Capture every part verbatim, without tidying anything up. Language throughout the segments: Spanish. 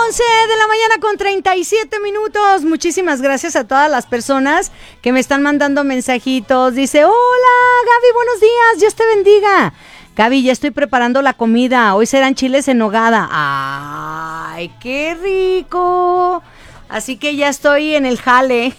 once de la mañana con treinta y siete minutos. Muchísimas gracias a todas las personas que me están mandando mensajitos. Dice, hola Gaby, buenos días, Dios te bendiga. Gaby, ya estoy preparando la comida. Hoy serán chiles en nogada. ¡Ay, qué rico! Así que ya estoy en el jale.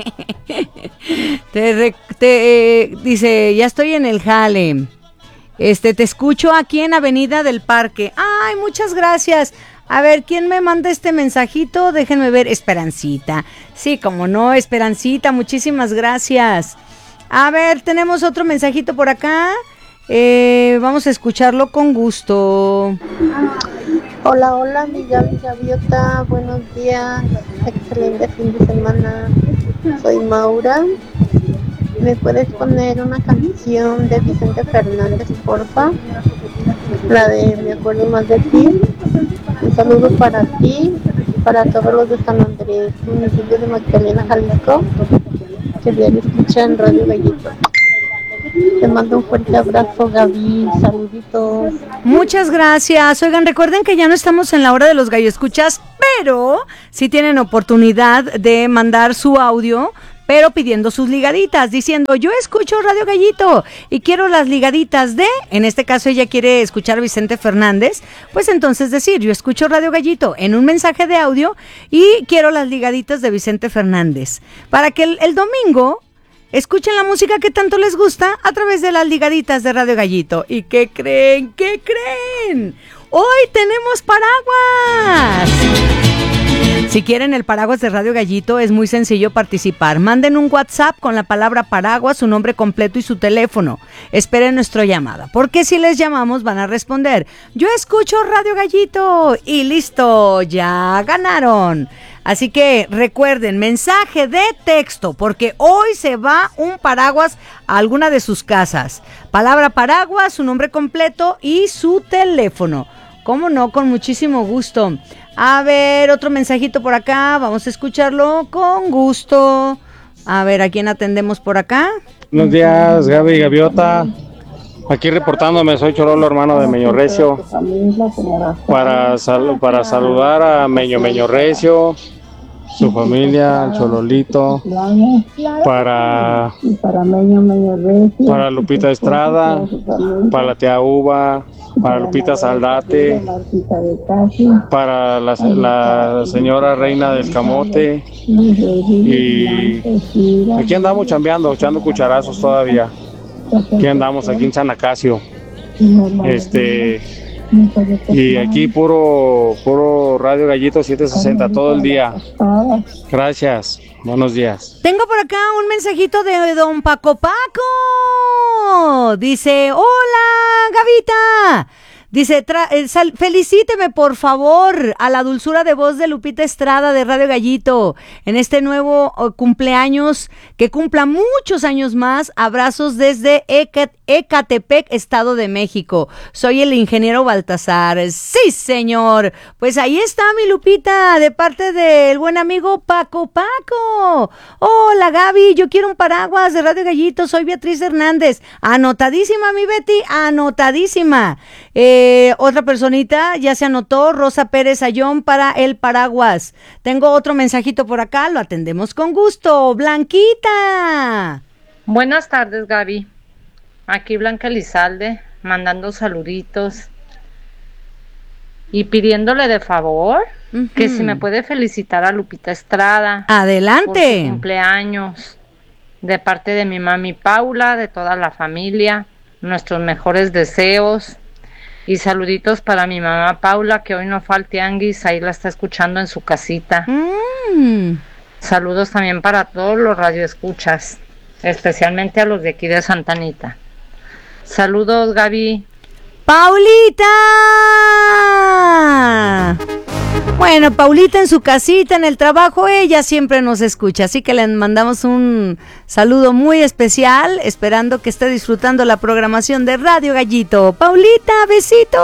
te, te eh, dice, ya estoy en el jale. Este, te escucho aquí en Avenida del Parque. ¡Ay, muchas gracias! A ver, ¿quién me manda este mensajito? Déjenme ver. Esperancita. Sí, como no, Esperancita, muchísimas gracias. A ver, tenemos otro mensajito por acá. Eh, vamos a escucharlo con gusto. Hola, hola, mi Gaby Gaviota, buenos días, excelente fin de semana. Soy Maura. ¿Me puedes poner una canción de Vicente Fernández, porfa? La de Me acuerdo más de ti. Un saludo para ti, para todos los de San Andrés, municipio de Magdalena, Jalisco, que bien escuchan Radio Gallito. Te mando un fuerte abrazo, Gaby, saluditos. Muchas gracias. Oigan, recuerden que ya no estamos en la hora de los gallo escuchas, pero sí tienen oportunidad de mandar su audio, pero pidiendo sus ligaditas, diciendo, yo escucho Radio Gallito y quiero las ligaditas de, en este caso ella quiere escuchar a Vicente Fernández, pues entonces decir, yo escucho Radio Gallito en un mensaje de audio y quiero las ligaditas de Vicente Fernández, para que el, el domingo escuchen la música que tanto les gusta a través de las ligaditas de Radio Gallito. ¿Y qué creen? ¿Qué creen? Hoy tenemos paraguas. Si quieren el paraguas de Radio Gallito, es muy sencillo participar. Manden un WhatsApp con la palabra paraguas, su nombre completo y su teléfono. Esperen nuestra llamada, porque si les llamamos van a responder, yo escucho Radio Gallito y listo, ya ganaron. Así que recuerden, mensaje de texto, porque hoy se va un paraguas a alguna de sus casas. Palabra paraguas, su nombre completo y su teléfono. ¿Cómo no? Con muchísimo gusto. A ver, otro mensajito por acá, vamos a escucharlo con gusto. A ver, ¿a quién atendemos por acá? Buenos días, Gaby Gaviota. Aquí reportándome, soy Chorolo, hermano de Meño Recio. Para, sal, para saludar a Meño Meño Recio, su familia, Chololito. Para, para Lupita Estrada, para la tía Uva, para Lupita Saldate, para la, la señora Reina del Camote. Y aquí andamos chambeando, echando cucharazos todavía. Aquí andamos, aquí en San Acacio. Este, y aquí puro, puro Radio Gallito setecientos sesenta todo el día. Gracias, buenos días. Tengo por acá un mensajito de don Paco Paco. Dice, hola Gavita. Dice, tra- eh, sal- felicíteme por favor a la dulzura de voz de Lupita Estrada de Radio Gallito en este nuevo uh, cumpleaños, que cumpla muchos años más. Abrazos desde Eca- Ecatepec, Estado de México. Soy el ingeniero Baltasar. Sí, señor. Pues ahí está mi Lupita, de parte del buen amigo Paco Paco. Hola Gaby, yo quiero un paraguas de Radio Gallito. Soy Beatriz Hernández. Anotadísima mi Betty, anotadísima. Eh, Eh, otra personita ya se anotó, Rosa Pérez Ayón, para el paraguas. Tengo otro mensajito por acá, lo atendemos con gusto. Blanquita. Buenas tardes, Gaby. Aquí Blanca Elizalde, mandando saluditos y pidiéndole de favor uh-huh. que si me puede felicitar a Lupita Estrada. Adelante. Por su cumpleaños, de parte de mi mami Paula, de toda la familia, nuestros mejores deseos. Y saluditos para mi mamá Paula, que hoy no fue al tianguis, ahí la está escuchando en su casita. Mm. Saludos también para todos los radioescuchas, especialmente a los de aquí de Santa Anita. Saludos, Gaby. ¡Paulita! Bueno, Paulita en su casita, en el trabajo, ella siempre nos escucha, así que le mandamos un saludo muy especial, esperando que esté disfrutando la programación de Radio Gallito. Paulita, besito.